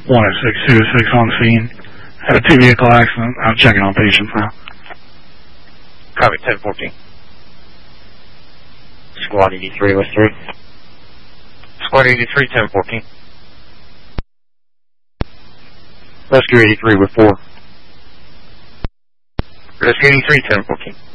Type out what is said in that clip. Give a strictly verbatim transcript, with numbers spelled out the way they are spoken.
one oh six two oh six on the scene. Had a two-vehicle accident. I'm checking on patients now. Copy, ten fourteen. Squad eighty-three with three. Squad eighty-three, ten fourteen. Rescue eighty-three with four. Rescue eighty-three, ten fourteen.